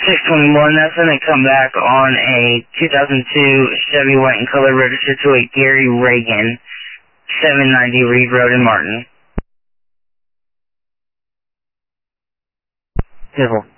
621, that's going to come back on a 2002 Chevy white and color registered to a Gary Reagan, 790 Reed Road in Martin. 10-4.